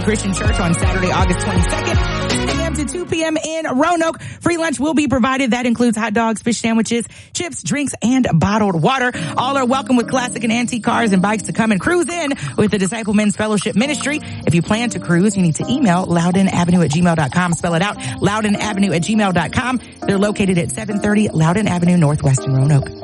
Christian Church on Saturday, August 22nd, 10 a.m. to 2 p.m. in Roanoke. Free lunch will be provided. That includes hot dogs, fish sandwiches, chips, drinks, and bottled water. All are welcome with classic and antique cars and bikes to come and cruise in with the Disciple Men's Fellowship Ministry. If you plan to cruise, you need to email loudonavenue@gmail.com. Spell it out, loudonavenue@gmail.com. They're located at 730 Loudon Avenue, Northwest in Roanoke.